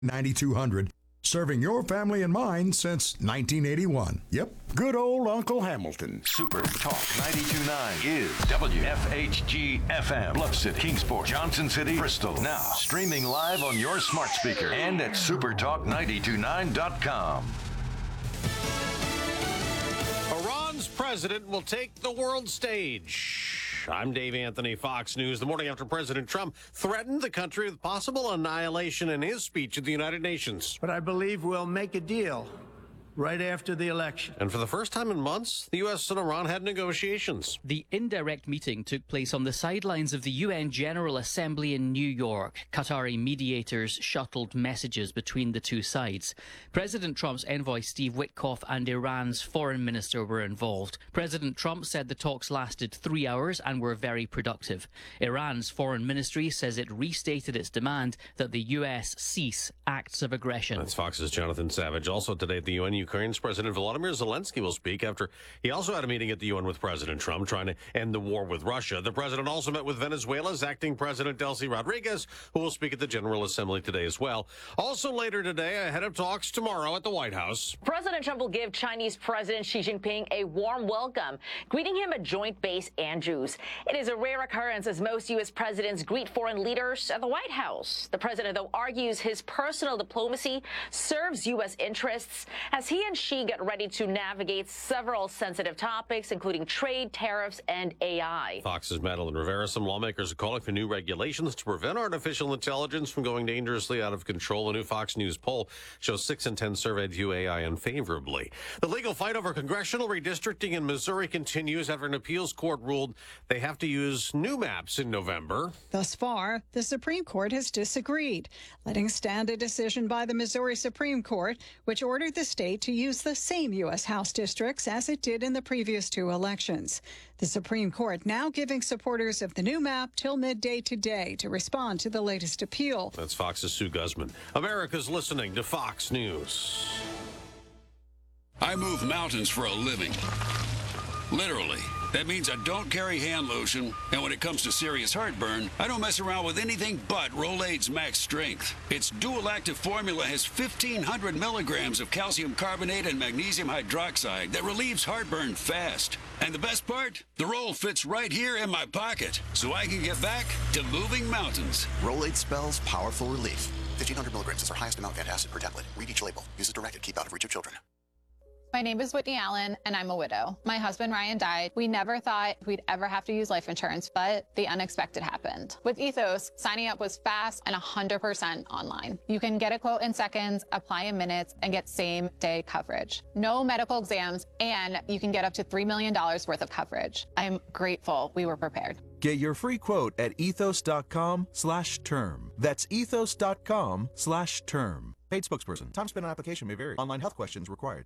9200. Serving your family and mine since 1981. Yep, good old Uncle Hamilton. Super Talk 92.9 is WFHG FM. Bluff City, Kingsport, Johnson City, Bristol. Now, streaming live on your smart speaker and at supertalk929.com. Iran's president will take the world stage. I'm Dave Anthony, Fox News. The morning after President Trump threatened the country with possible annihilation in his speech at the United Nations. But I believe we'll make a deal right after the election. And for the first time in months, the U.S. and Iran had negotiations. The indirect meeting took place on the sidelines of the UN General Assembly in New York. Qatari mediators shuttled messages between the two sides. President Trump's envoy Steve Witkoff and Iran's foreign minister were involved. President Trump said the talks lasted 3 hours and were very productive. Iran's foreign ministry says it restated its demand that the U.S. cease acts of aggression. That's Fox's Jonathan Savage. Also today at the UN, Ukraine's President Volodymyr Zelensky will speak after he also had a meeting at the UN with President Trump trying to end the war with Russia. The president also met with Venezuela's acting president Delcy Rodriguez, who will speak at the General Assembly today as well. Also later today, ahead of talks tomorrow at the White House. President Trump will give Chinese President Xi Jinping a warm welcome, greeting him at Joint Base Andrews. It is a rare occurrence as most U.S. presidents greet foreign leaders at the White House. The president, though, argues his personal diplomacy serves U.S. interests as he and Xi get ready to navigate several sensitive topics, including trade, tariffs, and AI. Fox's Madeline Rivera. Some lawmakers are calling for new regulations to prevent artificial intelligence from going dangerously out of control. A new Fox News poll shows 6 in 10 surveyed view AI unfavorably. The legal fight over congressional redistricting in Missouri continues after an appeals court ruled they have to use new maps in November. Thus far, the Supreme Court has disagreed, letting stand a decision by the Missouri Supreme Court, which ordered the state to use the same U.S. House districts as it did in the previous 2 elections. The Supreme Court now giving supporters of the new map till midday today to respond to the latest appeal. That's Fox's Sue Guzman. America's listening to Fox News. I move mountains for a living. Literally. That means I don't carry hand lotion, and when it comes to serious heartburn, I don't mess around with anything but Rolaids Max Strength. Its dual-active formula has 1,500 milligrams of calcium carbonate and magnesium hydroxide that relieves heartburn fast. And the best part? The roll fits right here in my pocket, so I can get back to moving mountains. Rolaids spells powerful relief. 1,500 milligrams is our highest amount of antacid per tablet. Read each label. Use as directed. Keep out of reach of children. My name is Whitney Allen, and I'm a widow. My husband, Ryan, died. We never thought we'd ever have to use life insurance, but the unexpected happened. With Ethos, signing up was fast and 100% online. You can get a quote in seconds, apply in minutes, and get same-day coverage. No medical exams, and you can get up to $3 million worth of coverage. I'm grateful we were prepared. Get your free quote at ethos.com/term. That's ethos.com/term. Paid spokesperson. Time spent on application may vary. Online health questions required.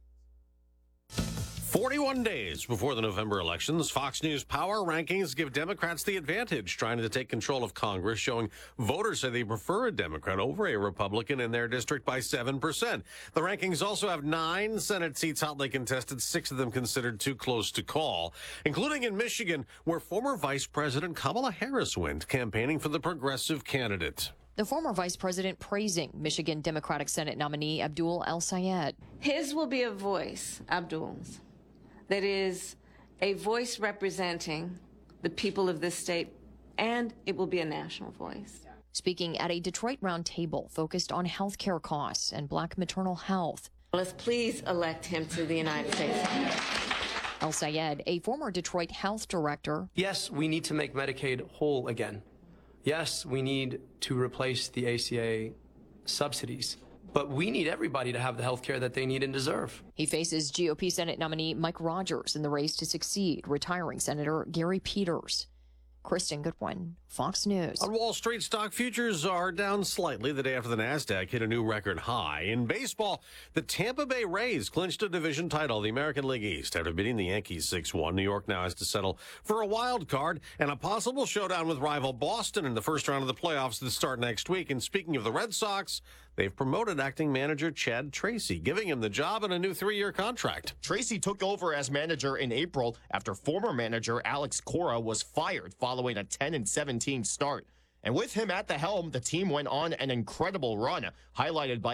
41 days before the November elections, Fox News Power Rankings give Democrats the advantage, trying to take control of Congress, showing voters say they prefer a Democrat over a Republican in their district by 7%. The rankings also have 9 Senate seats hotly contested, 6 of them considered too close to call, including in Michigan, where former Vice President Kamala Harris went, campaigning for the progressive candidate. The former vice president praising Michigan Democratic Senate nominee Abdul El-Sayed. His will be a voice, Abdul's, that is a voice representing the people of this state, and it will be a national voice. Speaking at a Detroit roundtable focused on health care costs and Black maternal health. Let's please elect him to the United States Senate. El-Sayed, a former Detroit health director. Yes, we need to make Medicaid whole again. Yes, we need to replace the ACA subsidies. But we need everybody to have the health care that they need and deserve. He faces GOP Senate nominee Mike Rogers in the race to succeed retiring Senator Gary Peters. Kristen Goodwin, Fox News. On Wall Street, stock futures are down slightly the day after the NASDAQ hit a new record high. In baseball, the Tampa Bay Rays clinched a division title, the American League East, after beating the Yankees 6-1. New York now has to settle for a wild card and a possible showdown with rival Boston in the first round of the playoffs that start next week. And speaking of the Red Sox, they've promoted acting manager Chad Tracy, giving him the job and a new 3-year contract. Tracy took over as manager in April after former manager Alex Cora was fired following a 10-17 start. And with him at the helm, the team went on an incredible run, highlighted by